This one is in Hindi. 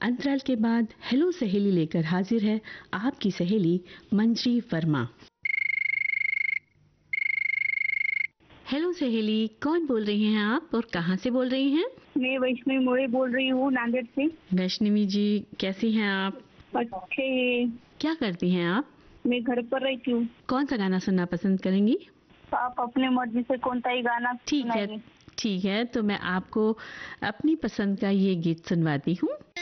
अंतराल के बाद हेलो सहेली लेकर हाजिर है आपकी सहेली मंजी वर्मा। हेलो सहेली, कौन बोल रही हैं आप और कहां से बोल रही हैं? मैं वैष्णवी मोरे बोल रही हूँ नांदेड़ से। वैष्णवी जी, कैसी हैं आप? अच्छे। क्या करती हैं आप? मैं घर पर रहती हूँ। कौन सा गाना सुनना पसंद करेंगी? आप अपने मर्जी से कौन सा ही गाना ठीक है, सुनाइए। ठीक है, तो मैं आपको अपनी पसंद का ये गीत सुनवाती हूँ।